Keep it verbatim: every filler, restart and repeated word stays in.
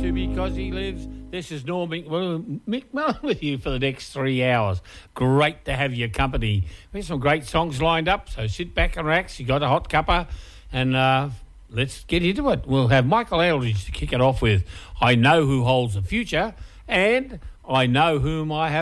to Because He Lives. This is Norm Mick, well, Mick Mellon with you for the next three hours. Great to have your company. We have some great songs lined up, so sit back and relax. You got a hot cuppa, and uh, let's get into it. We'll have Michael Eldridge to kick it off with I Know Who Holds the Future, and I Know Whom I Have